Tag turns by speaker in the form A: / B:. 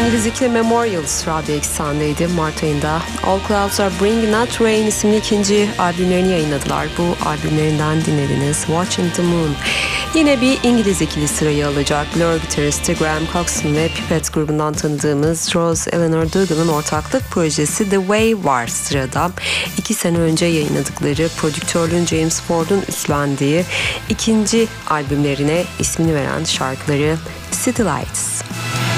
A: İngiliz ikili Memorials Radyo Eksen'deydi Mart ayında. All Clouds Are Bringing Out Rain isimli ikinci albümlerini yayınladılar. Bu albümlerinden dinlediniz Watching the Moon. Yine bir İngiliz ikili sırayı alacak. Blur gitaristi Graham Coxon ve Pipet grubundan tanıdığımız Rose Eleanor Dougan'ın ortaklık projesi The Way var sırada. 2 sene önce yayınladıkları prodüktörlüğün James Ford'un üstlendiği ikinci albümlerine ismini veren şarkıları City Lights.